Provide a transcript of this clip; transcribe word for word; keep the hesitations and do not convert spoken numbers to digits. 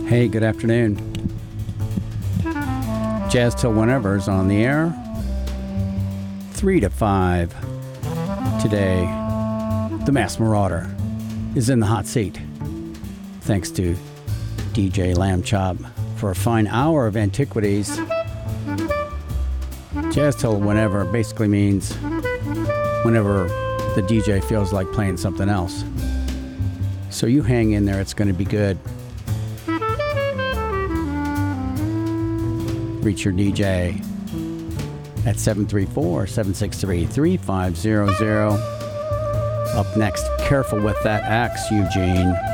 Hey, good afternoon. Jazz Till Whenever is on the air. Three to five. Today, the Mass Marauder is in the hot seat. Thanks to D J Lamb Chop for a fine hour of antiquities. Jazz Till Whenever basically means whenever the D J feels like playing something else. So you hang in there, it's going to be good. Reach your D J at seven three four, seven six three, three five zero zero. Up next, careful with that axe, Eugene.